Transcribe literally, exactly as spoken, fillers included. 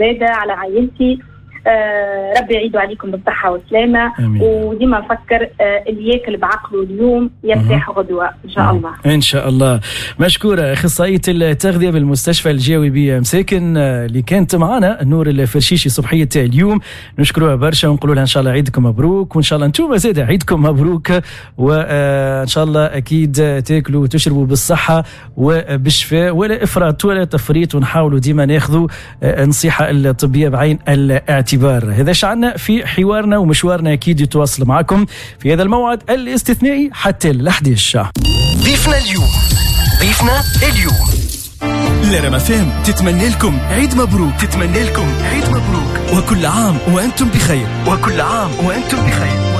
زادة على عائلتي. آه ربي يعيدوا عليكم بالصحة والسلامة. أمين. وديما نفكر آه اللي ياكل بعقله اليوم يرتاح غدوة إن شاء الله. إن شاء الله. مشكورة أخصائية التغذية بالمستشفى الجاوي بمساكن اللي كانت معنا نور الفرشيشي صبحية اليوم. نشكروها برشا ونقولوا لها إن شاء الله عيدكم مبروك، وإن شاء الله أنتم زاد عيدكم مبروك، وإن شاء الله أكيد تاكلوا وتشربوا بالصحة وبالشفاء ولا إفراط ولا تفريط، ونحاولوا ديما ناخذوا النصيحة الطبية بعين الاعتبار. هذا شعنا في حوارنا ومشوارنا، أكيد يتواصل معكم في هذا الموعد الاستثنائي حتى الأحداش. ضيفنا اليوم ضيفنا اليوم لرما فهم تتمنى لكم عيد مبروك، تتمنى لكم عيد مبروك، وكل عام وأنتم بخير، وكل عام وأنتم بخير.